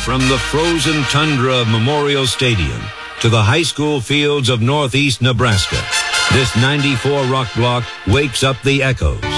From the frozen tundra of Memorial Stadium to the high school fields of northeast Nebraska, this 94 rock block wakes up the echoes